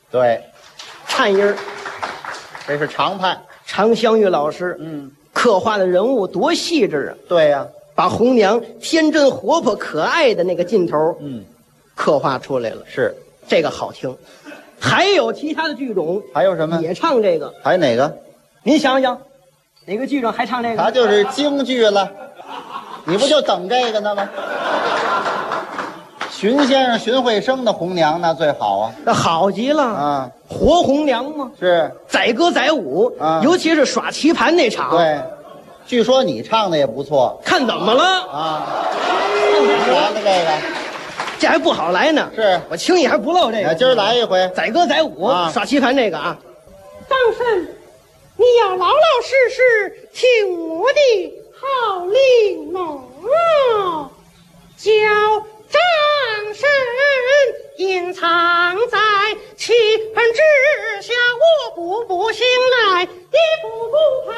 对， 盼音儿， 这是常盼。 常香玉老师，刻画的人物多细致啊！ 对呀、 把红娘天真活泼可爱的那个劲头，刻画出来了， 是。 这个好听。还有其他的剧种， 还有什么？ 也唱这个。 还哪个？ 您想想，哪个剧种还唱这个？ 他就是京剧了，你不就等这个呢吗？荀先生、荀慧生的红娘那最好啊！ 那好极了啊， 活红娘嘛， 是， 载歌载舞啊尤其是耍棋盘那场，， 对。据说你唱的也不错看怎么了？ 啊，来了这个。 这还不好来呢， 是我轻易还不漏这个。 今儿来一回， 载歌载舞， 啊耍棋盘这个啊， 张生，你要老老实实听我的号令哦，叫张生隐藏在棋盘之下，我步步醒来，一步步看